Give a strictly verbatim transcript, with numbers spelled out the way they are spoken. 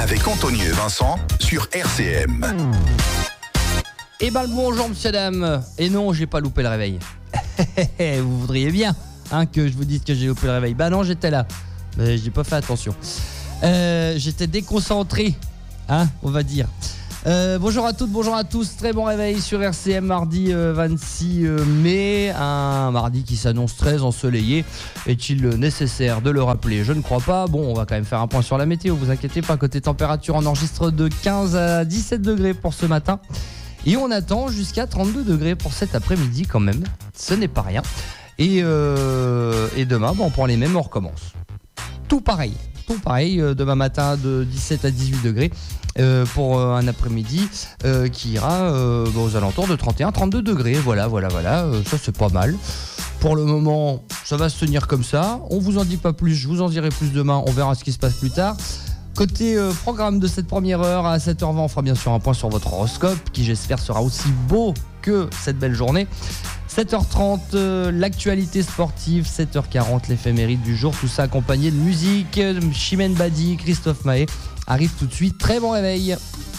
avec Anthony et Vincent sur R C M. Eh ben le bonjour monsieur dame. Et non, j'ai pas loupé le réveil. Vous voudriez bien hein, que je vous dise que j'ai loupé le réveil. Bah non, j'étais là. Mais j'ai pas fait attention. Euh, j'étais déconcentré, hein, on va dire. Euh, bonjour à toutes, bonjour à tous, très bon réveil sur R C M mardi euh, vingt-six mai, un mardi qui s'annonce très ensoleillé. Est-il nécessaire de le rappeler? Je ne crois pas. Bon, on va quand même faire un point sur la météo, vous inquiétez pas. Côté température, on enregistre de quinze à dix-sept degrés pour ce matin. Et on attend jusqu'à trente-deux degrés pour cet après-midi quand même. Ce n'est pas rien. Et, euh, et demain, bon, on prend les mêmes, on recommence. Tout pareil. Tout pareil, euh, demain matin de dix-sept à dix-huit degrés. Euh, pour euh, un après-midi euh, qui ira euh, bah, aux alentours de trente et un à trente-deux degrés. Voilà, voilà, voilà. Euh, ça, c'est pas mal. Pour le moment, ça va se tenir comme ça. On vous en dit pas plus. Je vous en dirai plus demain. On verra ce qui se passe plus tard. Côté euh, programme de cette première heure, à sept heures vingt, on fera bien sûr un point sur votre horoscope qui, j'espère, sera aussi beau que cette belle journée. sept heures trente, euh, l'actualité sportive. sept heures quarante, l'éphéméride du jour. Tout ça accompagné de musique. Chimène Badi, Christophe Maé arrive tout de suite. Très bon réveil.